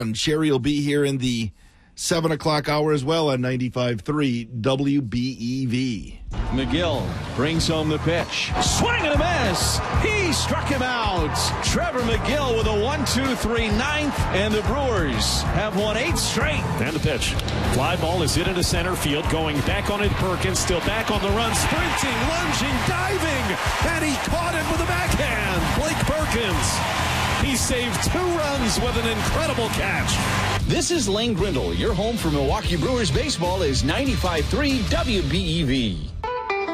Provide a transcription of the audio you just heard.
And Sherry will be here in the 7 o'clock hour as well on 95.3 WBEV. McGill brings home the pitch. Swing and a miss. He struck him out. Trevor McGill with a 1-2-3 ninth, and the Brewers have won 8 straight. And the pitch. Fly ball is hit into center field. Going back on it, Perkins. Still back on the run. Sprinting, lunging, diving. And he caught it with a backhand. Blake Perkins. He saved 2 runs with an incredible catch. This is Lane Grindle. Your home for Milwaukee Brewers baseball is 95.3 WBEV.